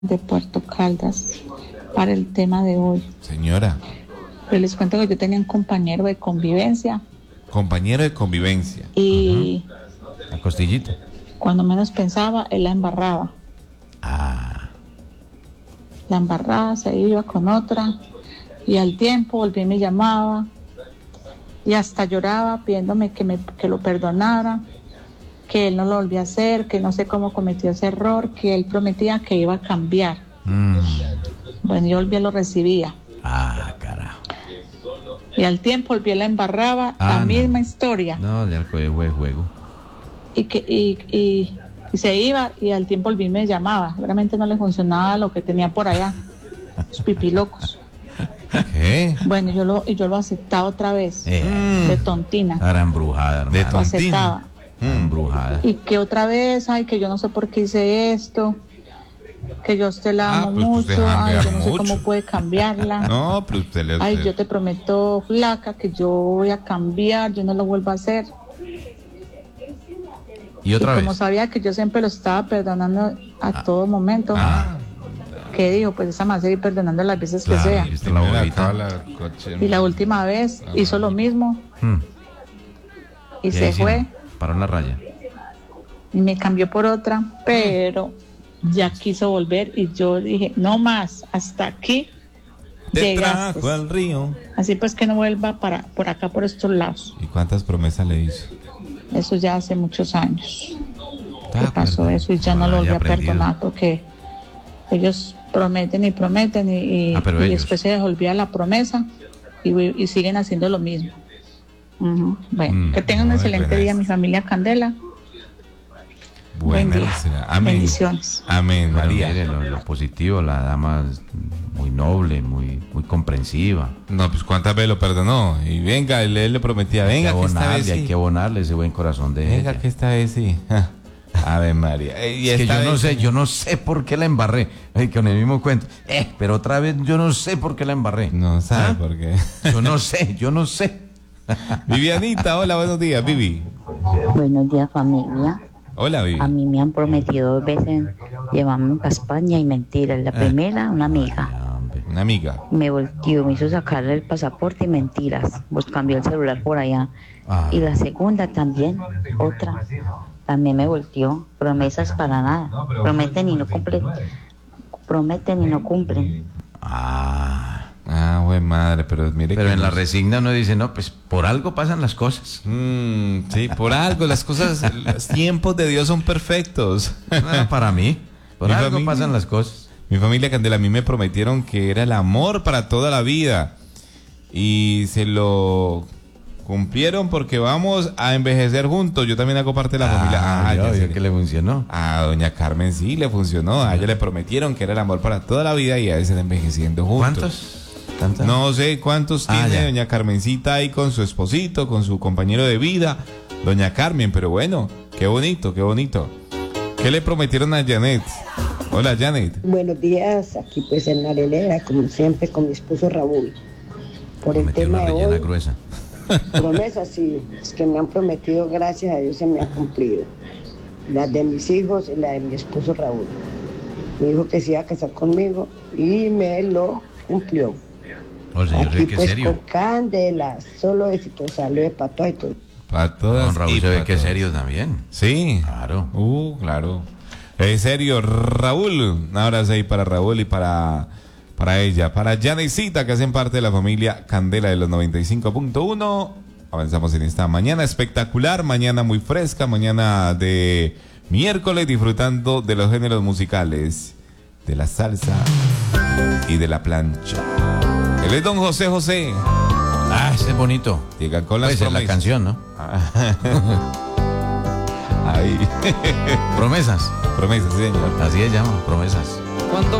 de Puerto Caldas para el tema de hoy. Señora. Pero les cuento que yo tenía un compañero de convivencia. Compañero de convivencia. Y la costillita. Cuando menos pensaba, él la embarraba. La embarraba, se iba con otra y al tiempo volví y me llamaba y hasta lloraba pidiéndome que lo perdonara, que él no lo volvía a hacer, que no sé cómo cometió ese error, que él prometía que iba a cambiar. Bueno, yo volví y lo recibía. Carajo. Y al tiempo volví y la embarraba, la misma historia. No, ya fue juego. Y se iba y al tiempo volví y me llamaba. Realmente no le funcionaba lo que tenía por allá. Los pipilocos. ¿Qué? Bueno, yo lo aceptaba otra vez. De tontina. Era embrujada, hermano. De Lo tontina. aceptaba. Embrujada. Y que otra vez, ay, que yo no sé por qué hice esto, que yo a usted la amo pues usted mucho, la ay, ama yo no sé mucho. cómo puede cambiarla. No, pero usted le... Ay, yo te prometo, flaca, que yo voy a cambiar, yo no lo vuelvo a hacer. Y otra Como vez. sabía que yo siempre lo estaba perdonando a todo momento, que dijo, pues esa más seguir perdonando las veces que sea. Esta es la bolita. Y la última vez hizo lo mismo y se fue Paró en la raya. y me cambió por otra, pero ya quiso volver y yo dije, no más, hasta aquí Te llegaste. trajo al río. Así pues que no vuelva por acá, por estos lados. ¿Y cuántas promesas le hizo? Eso ya hace muchos años que Ah, pasó perdón. eso y ya no lo volví ya a aprendido. perdonar porque ellos prometen y prometen y Pero ellos. después se les olvida la promesa y siguen haciendo lo mismo. Bueno, que tengan un excelente buena día, esa. mi familia Candela. Buena Buen día. será. Amén. Bendiciones. Amén, Pero María. mire, lo positivo, la dama es muy noble, muy comprensiva. No, pues cuántas veces lo perdonó. Y venga, él le prometía, venga, que esta vez Hay sí. que abonarle ese buen corazón de Venga, ella. que esta vez sí. Ave María. Y Es que esta vez- yo no sé por qué la embarré. Con el mismo cuento. Pero otra vez yo no sé por qué la embarré. No sabe por qué. Yo no sé. Vivianita, hola, buenos días, Vivi. Buenos días, familia. Hola, Vivi. A mí me han prometido 2 veces llevarme para España y mentiras. La primera, una amiga, Una amiga. me volteó, me hizo sacarle el pasaporte y mentiras. Pues cambió el celular por allá. Y la segunda también, otra, también me volteó. Promesas para nada. Prometen y no cumplen. Prometen y no cumplen. Güey, madre, pero mire Pero que en la nos- resigna uno dice, no, pues por algo pasan las cosas. Sí, por algo, las cosas, los tiempos de Dios son perfectos. No, para mí, por Mi algo familia- pasan las cosas. Mi familia Candela, a mí me prometieron que era el amor para toda la vida. Y se lo cumplieron porque vamos a envejecer juntos. Yo también hago parte de la familia. ya Ya vio sé. que le funcionó. A doña Carmen sí le funcionó. A ella le prometieron que era el amor para toda la vida y a veces envejeciendo juntos. ¿Cuántos? ¿Tantas? No sé cuántos tiene ya. doña Carmencita ahí con su esposito, con su compañero de vida, doña Carmen, pero bueno, qué bonito, qué bonito. ¿Qué le prometieron a Janet? Hola, Janet. Buenos días, aquí pues en la arelera, como siempre, con mi esposo Raúl. Por el Metió tema una de rellena hoy, gruesa. promesas sí, es que me han prometido, gracias a Dios se me han cumplido. Las de mis hijos y la de mi esposo Raúl. Me dijo que se iba a casar conmigo y me lo cumplió. Oh, señor, Aquí qué pues serio. con candela, solo éxito, salud para todo y todo. Para todas. Don Raúl y se ve para que es todos. serio también. Sí. Claro. Claro. En serio, Raúl. Un abrazo ahí para Raúl y para ella. Para Janecita, que hacen parte de la familia Candela de los 95.1. Avanzamos en esta mañana espectacular, mañana muy fresca, mañana de miércoles, disfrutando de los géneros musicales, de la salsa y de la plancha. Él es don José José. Ese es bonito. Llega con las Pues es la promesas. canción, ¿no? Ahí. Promesas. Promesas, sí, señor. Así se llama, promesas. Cuando